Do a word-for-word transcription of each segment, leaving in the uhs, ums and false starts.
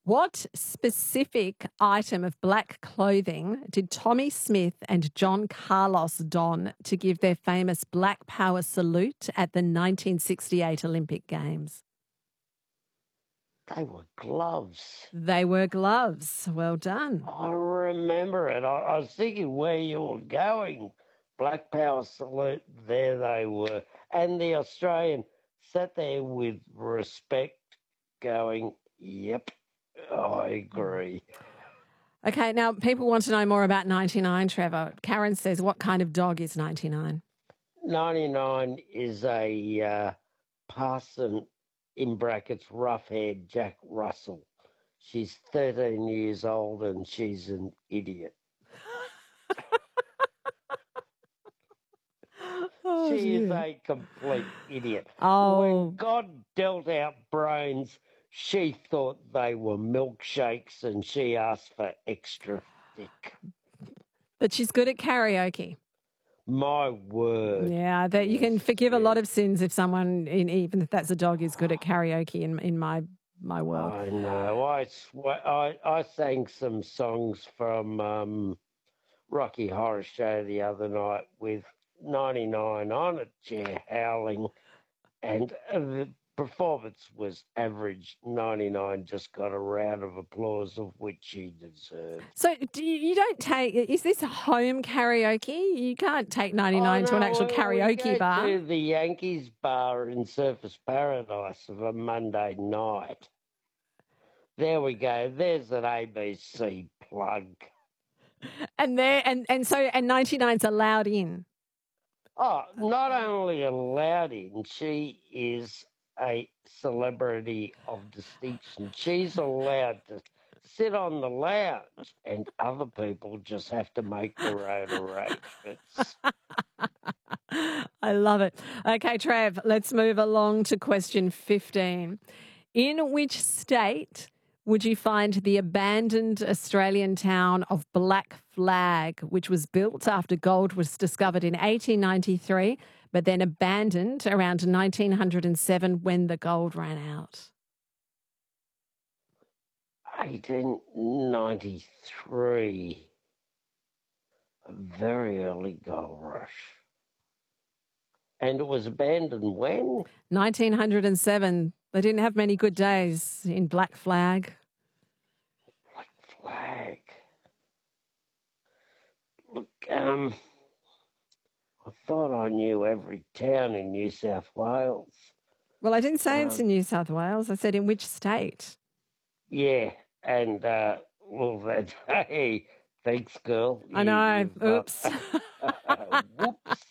What specific item of black clothing did Tommy Smith and John Carlos don to give their famous Black Power salute at the nineteen sixty-eight Olympic Games? They were gloves. They were gloves. Well done. I remember it. I, I was thinking where you were going. Black Power salute, there they were. And the Australian sat there with respect going, yep, I agree. Okay, now people want to know more about ninety-nine, Trevor. Karen says, what kind of dog is ninety-nine? ninety-nine is a uh, parson, in brackets, rough-haired Jack Russell. She's thirteen years old and she's an idiot. Oh, she dear. is a complete idiot. Oh. When God dealt out brains, she thought they were milkshakes and she asked for extra thick. But she's good at karaoke. My word. Yeah, that you can forgive a lot of sins if someone, in, even if that's a dog, is good at karaoke in in my my world. I know. I, sw- I, I sang some songs from um, Rocky Horror Show the other night with ninety-nine on a chair howling, and uh, the performance was average. ninety-nine just got a round of applause, of which she deserved. So do you, you don't take, is this home karaoke? You can't take ninety-nine Oh, to an no, actual we- karaoke we go bar. to the Yankees bar in Surfers Paradise of a Monday night. There we go. There's an A B C plug. And there and, and so and ninety-nine's allowed in. Oh, not only allowed in, she is a celebrity of distinction. She's allowed to sit on the lounge, and other people just have to make their own arrangements. I love it. Okay, Trav, let's move along to question fifteen. In which state would you find the abandoned Australian town of Black Flag, which was built after gold was discovered in eighteen ninety-three, but then abandoned around nineteen oh seven when the gold ran out? eighteen ninety-three, a very early gold rush. And it was abandoned when? nineteen oh seven. They didn't have many good days in Black Flag. Black Flag. Look, um, I thought I knew every town in New South Wales. Well, I didn't say it's Um, in New South Wales. I said in which state? Yeah, and, uh, well, that, hey, thanks, girl. I You- know. you've, uh, Oops. Whoops.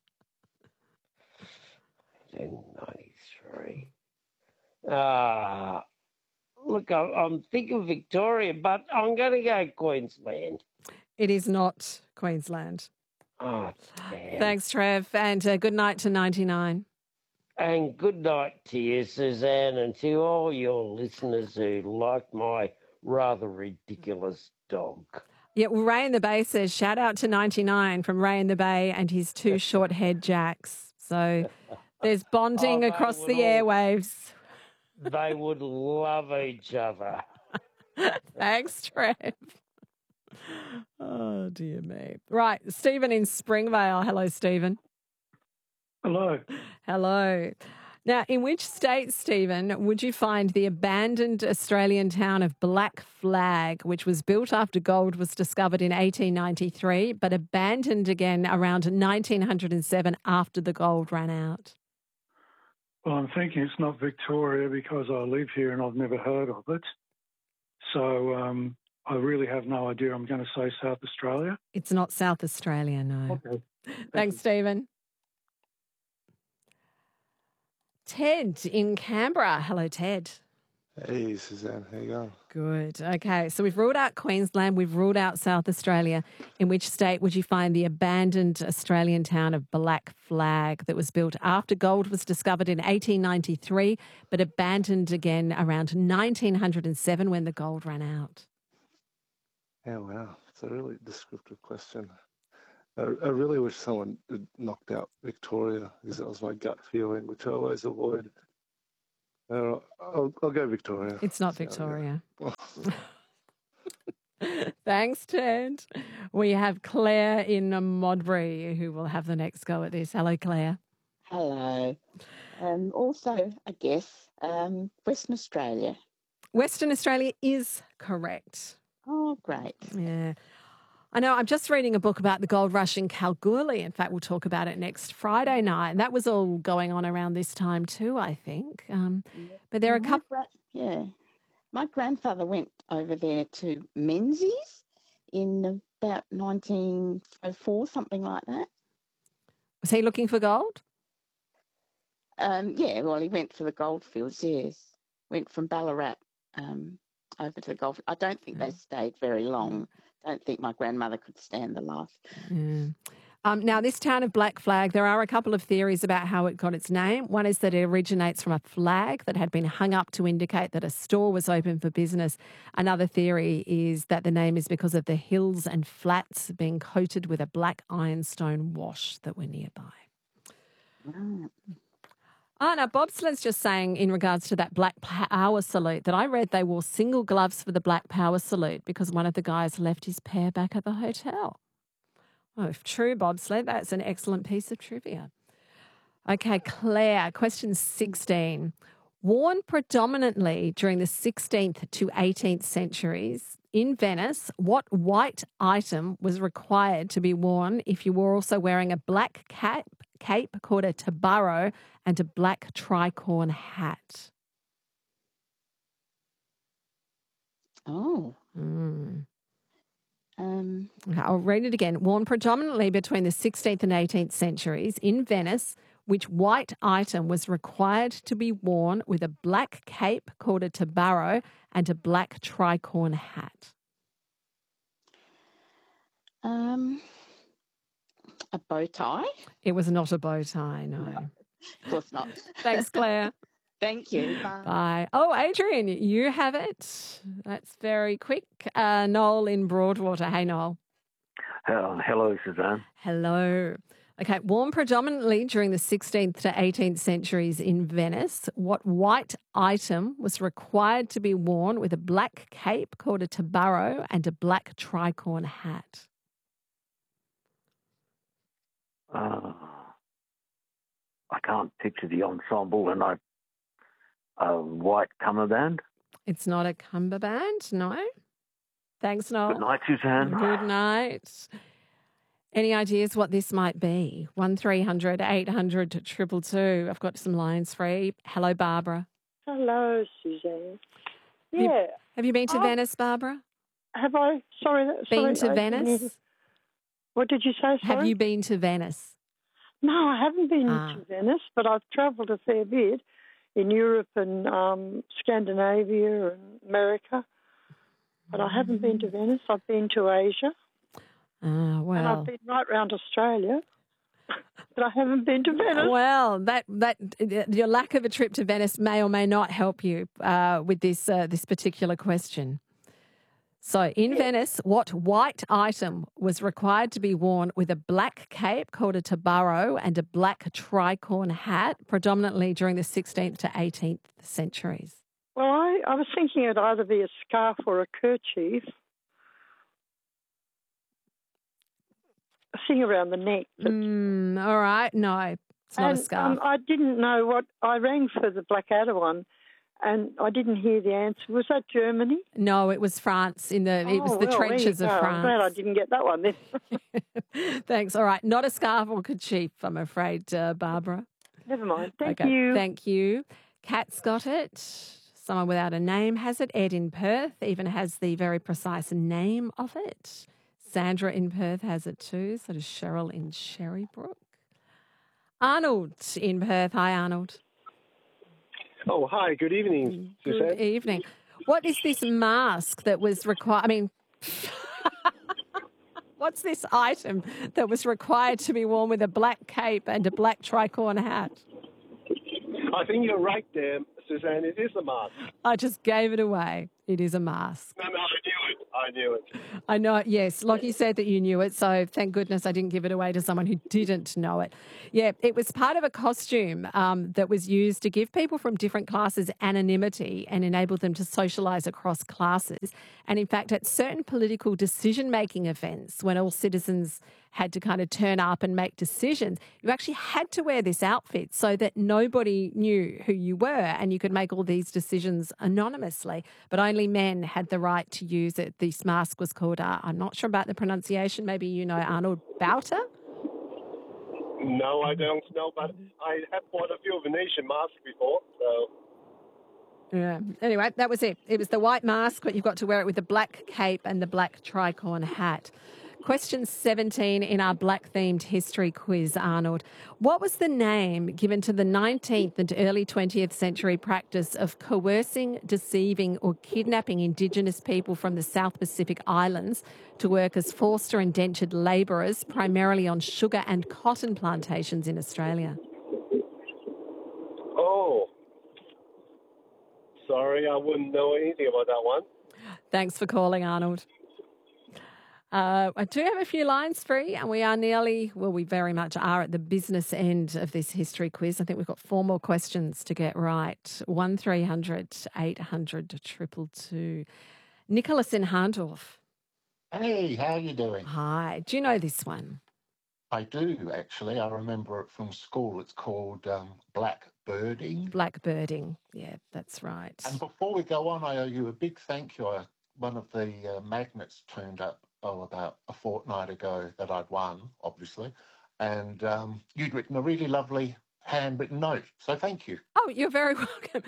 eighteen ninety-three. Ah, look, I- I'm thinking Victoria, but I'm going to go Queensland. It is not Queensland. Oh, damn. Thanks, Trev. And uh, good night to ninety-nine. And good night to you, Suzanne, and to all your listeners who like my rather ridiculous dog. Yeah, well, Ray in the Bay says, shout out to ninety-nine from Ray in the Bay and his two short head jacks. So there's bonding Oh, they across would the all- airwaves. They would love each other. Thanks, Trev. Oh, dear me. Right, Stephen in Springvale. Hello, Stephen. Hello. Hello. Now, in which state, Stephen, would you find the abandoned Australian town of Black Flag, which was built after gold was discovered in eighteen ninety-three, but abandoned again around nineteen oh seven after the gold ran out? Well, I'm thinking it's not Victoria because I live here and I've never heard of it. So um, I really have no idea. I'm going to say South Australia. It's not South Australia, no. Okay. Thanks, Stephen. Ted in Canberra. Hello, Ted. Hey, Suzanne, how you going? Good. Okay, so we've ruled out Queensland, we've ruled out South Australia. In which state would you find the abandoned Australian town of Black Flag that was built after gold was discovered in eighteen ninety-three, but abandoned again around nineteen oh seven when the gold ran out? Yeah, wow, it's a really descriptive question. I, I really wish someone had knocked out Victoria because that was my gut feeling, which I always avoid. Uh, I'll, I'll go Victoria. It's not See how we Victoria. go. Thanks, Ted. We have Claire in Modbury who will have the next go at this. Hello, Claire. Hello. Um, also, I guess, um, Western Australia. Western Australia is correct. Oh, great. Yeah. I know, I'm just reading a book about the gold rush in Kalgoorlie. In fact, we'll talk about it next Friday night. And that was all going on around this time too, I think. Um, but there are a My couple... gra- yeah. My grandfather went over there to Menzies in about nineteen oh four, something like that. Was he looking for gold? Um, yeah, well, he went for the goldfields, yes. Went from Ballarat um, over to the gold. I don't think they stayed very long. Don't think my grandmother could stand the life. Yeah. Um, now, this town of Black Flag, there are a couple of theories about how it got its name. One is that it originates from a flag that had been hung up to indicate that a store was open for business. Another theory is that the name is because of the hills and flats being coated with a black ironstone wash that were nearby. Right. Oh, now, Bobsled's just saying in regards to that Black Power salute that I read they wore single gloves for the Black Power salute because one of the guys left his pair back at the hotel. Oh, if true, Bobsled, that's an excellent piece of trivia. Okay, Claire, question sixteen. Worn predominantly during the sixteenth to eighteenth centuries in Venice, what white item was required to be worn if you were also wearing a black cap, cape called a tabarro and a black tricorn hat? Oh. Mm. Um, Okay, I'll read it again. Worn predominantly between the sixteenth and eighteenth centuries in Venice, which white item was required to be worn with a black cape called a tabarro and a black tricorn hat? um, a bow tie? It was not a bow tie, no. No. Of course not. Thanks, Claire. Thank you. Bye. Bye. Oh, Adrian, you have it. That's very quick. Uh, Noel in Broadwater. Hey, Noel. Uh, hello, Suzanne. Hello. Okay, worn predominantly during the sixteenth to eighteenth centuries in Venice, what white item was required to be worn with a black cape called a tabarro and a black tricorn hat? Uh, I can't picture the ensemble, and I a white cummerbund. It's not a cummerbund, no. Thanks, Noel. Good night, Suzanne. Good night. Any ideas what this might be? one three hundred eight hundred two two two. I've got some lines free. Hello, Barbara. Hello, Suzanne. Have you- Yeah. Have you been to Oh. Venice, Barbara? Have I? Sorry. that- Been sorry, to I didn't Venice? hear- What did you say? Sorry. Have you been to Venice? No, I haven't been Ah. to Venice, but I've travelled a fair bit in Europe and um, Scandinavia and America. But I haven't been to Venice. I've been to Asia. Ah, And well. I've been right round Australia. But I haven't been to Venice. Well, that that your lack of a trip to Venice may or may not help you uh, with this uh, this particular question. So, in Venice, what white item was required to be worn with a black cape called a tabarro and a black tricorn hat, predominantly during the sixteenth to eighteenth centuries? Well, I, I was thinking it'd either be a scarf or a kerchief. A thing around the neck. But, Mm, all right, no, it's not and, a scarf. Um, I didn't know what... I rang for the Blackadder one and I didn't hear the answer. Was that Germany? No, it was France. In the it was Oh, the well, trenches there you of go. France. I'm glad I didn't get that one then. Thanks. All right, not a scarf or kerchief, I'm afraid, uh, Barbara. Never mind. Thank Okay, you. Thank you. Kat's got it. Someone without a name has it. Ed in Perth even has the very precise name of it. Sandra in Perth has it too. So does Cheryl in Sherrybrook. Arnold in Perth. Hi, Arnold. Oh, hi. Good evening, Suzanne. Good evening. What is this mask that was required? I mean, what's this item that was required to be worn with a black cape and a black tricorn hat? I think you're right there, Suzanne. It is a mask. I just gave it away. It is a mask. No, no, I knew it. I I knew it. I know, yes. Lockie said that you knew it, so thank goodness I didn't give it away to someone who didn't know it. Yeah, it was part of a costume um, that was used to give people from different classes anonymity and enable them to socialise across classes. And in fact, at certain political decision-making events, when all citizens had to kind of turn up and make decisions, you actually had to wear this outfit so that nobody knew who you were and you could make all these decisions anonymously. But only men had the right to use it. This mask was called, uh, I'm not sure about the pronunciation, maybe you know, Arnold Bauta? No, I don't know, but I have bought a few of the nation masks before, so... Yeah. Anyway, that was it. It was the white mask, but you've got to wear it with the black cape and the black tricorn hat. Question seventeen in our black-themed history quiz, Arnold. What was the name given to the nineteenth and early twentieth century practice of coercing, deceiving or kidnapping Indigenous people from the South Pacific Islands to work as forced or indentured labourers, primarily on sugar and cotton plantations in Australia? Oh. Sorry, I wouldn't know anything about that one. Thanks for calling, Arnold. Uh, I do have a few lines free, and we are nearly, well, we very much are at the business end of this history quiz. I think we've got four more questions to get right. one three hundred eight hundred two two two. Nicholas in Hahndorf. Hey, how you doing? Hi. Do you know this one? I do, actually. I remember it from school. It's called um, Blackbirding. Blackbirding. Yeah, that's right. And before we go on, I owe you a big thank you. I, one of the uh, magnets turned up, oh, about a fortnight ago that I'd won, obviously. And um, you'd written a really lovely handwritten note. So thank you. Oh, you're very welcome.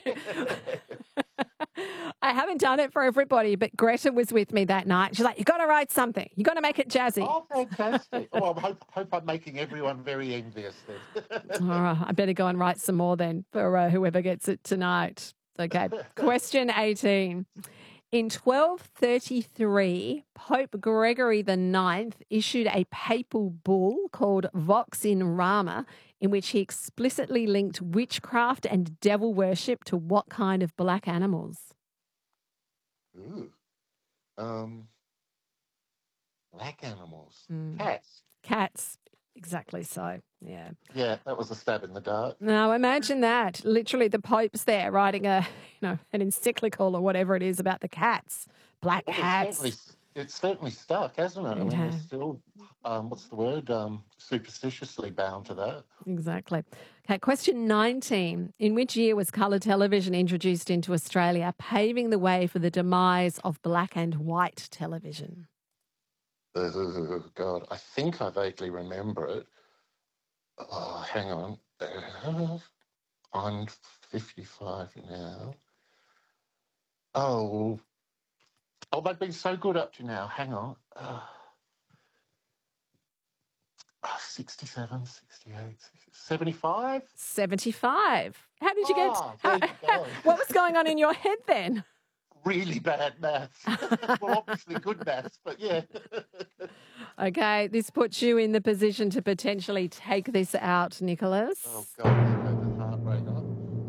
I haven't done it for everybody, but Greta was with me that night. She's like, you've got to write something. You've got to make it jazzy. Oh, fantastic. Oh, I hope, hope I'm making everyone very envious then. All right, I better go and write some more then for uh, whoever gets it tonight. Okay, question eighteen. In twelve thirty-three, Pope Gregory the Ninth issued a papal bull called Vox in Rama, in which he explicitly linked witchcraft and devil worship to what kind of black animals? Ooh. Um, black animals. Mm. Cats. Cats. Exactly so, yeah. Yeah, that was a stab in the dark. Now, imagine that. Literally, the Pope's there writing a, you know, an encyclical or whatever it is about the cats, black Well, cats. It's certainly, it's certainly stuck, hasn't it? I mean, Yeah. we're still, um, what's the word, um, superstitiously bound to that. Exactly. Okay, question nineteen. In which year was colour television introduced into Australia, paving the way for the demise of black and white television? Oh, God, I think I vaguely remember it. Oh, hang on. Uh, I'm fifty-five now. Oh, oh, they've been so good up to now. Hang on. Uh, oh, sixty-seven, sixty-eight, seventy-five? seventy-five. How did you get... Ah, there you go. What was going on in your head then? Really bad maths. Well, obviously good maths, but yeah. Okay, this puts you in the position to potentially take this out, Nicholas. Oh, God, let's go the heart rate up.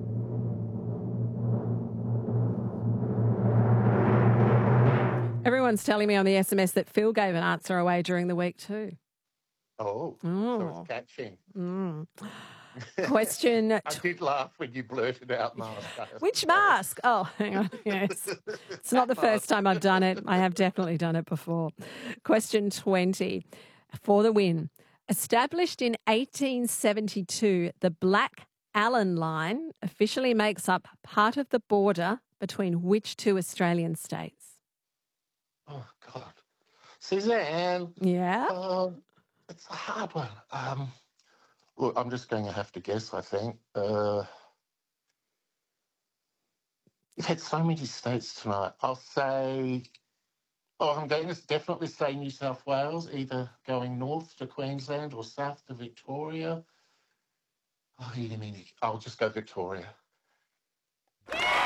Everyone's telling me on the S M S that Phil gave an answer away during the week too. Oh, Oh. so it's catching. Mm. Question... I did laugh when you blurted out mask. Which mask? Oh, hang on. Yes. It's not the first time I've done it. I have definitely done it before. Question twenty. For the win. Established in eighteen seventy-two, the Black Allen Line officially makes up part of the border between which two Australian states? Oh, God. Suzanne. Yeah? Um, it's a hard one. Um, look, I'm just going to have to guess, I think. Uh, you've had so many states tonight. I'll say... Oh, I'm going to definitely say New South Wales, either going north to Queensland or south to Victoria. Oh, you mean I'll just go Victoria.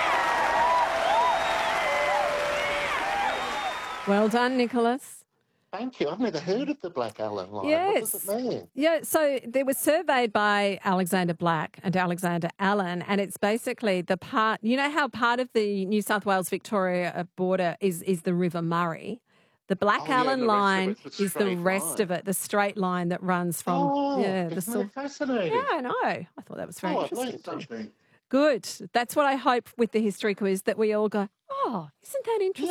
Well done, Nicholas. Thank you. I've never heard of the Black Allen line. Yes. What does it mean? Yeah, so it was surveyed by Alexander Black and Alexander Allen, and it's basically the part, you know how part of the New South Wales-Victoria border is, is the River Murray? The Black Oh, yeah, Allen and the rest of line it's the is the straight rest line. of it, the straight line that runs from, Oh, yeah, the isn't sort. that fascinating? Yeah, I know. I thought that was very Oh, I've interesting learned too. something. Good. That's what I hope with the history quiz, that we all go, oh, isn't that interesting?